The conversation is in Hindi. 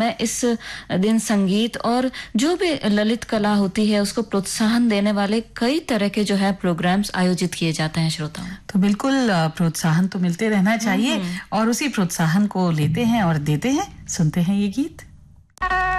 इस दिन संगीत और जो भी ललित कला होती है उसको प्रोत्साहन देने वाले कई तरह के जो है प्रोग्राम्स आयोजित किए जाते हैं श्रोताओं। तो बिल्कुल प्रोत्साहन तो मिलते रहना चाहिए और उसी प्रोत्साहन को लेते हैं और देते हैं। सुनते हैं ये गीत।